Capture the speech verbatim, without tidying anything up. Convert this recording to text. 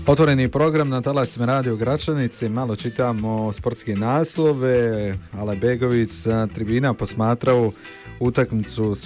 Otvoreni program na talasima Radio Gračanice, malo čitamo sportske naslove. Ale Begović sa tribina posmatrao utakmicu